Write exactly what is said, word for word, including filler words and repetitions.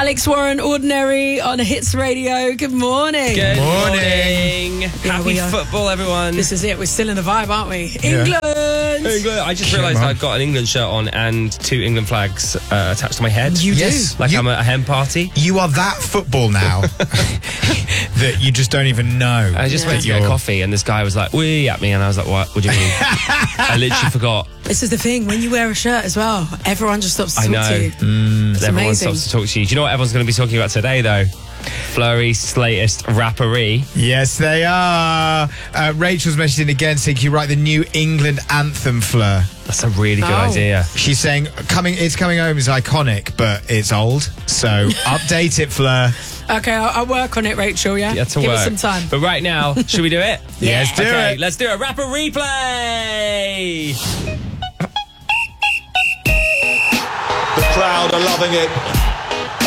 Alex Warren, Ordinary on Hits Radio. Good morning. Good morning. morning. Yeah, Happy we are. football, everyone. This is it. We're still in the vibe, aren't we? Yeah. England. England. I just Come realised on. I've got an England shirt on and two England flags uh, attached to my head. You Yes. do. Like You- I'm at a hen party. You are that football now that you just don't even know. I just Yeah. went to get a You're- coffee and this guy was like, wee at me, and I was like, what? What do you mean? I literally forgot. This is the thing. When you wear a shirt as well, everyone just stops to I talk know. to you. Mm, It's everyone amazing. stops to talk to you. Do you know what everyone's going to be talking about today, though? Flurry's latest rappery. Yes, they are. Uh, Rachel's messaging again saying, can you write the new England anthem, Fleur? That's a really good Oh. idea. She's saying, coming, it's coming home is iconic, but it's old. So update it, Fleur. Okay, I'll, I'll work on it, Rachel, yeah? Yeah, to Give work. us some time. But right now, should we do it? Yes, do okay, it. let's do a rapper replay. The crowd are loving it.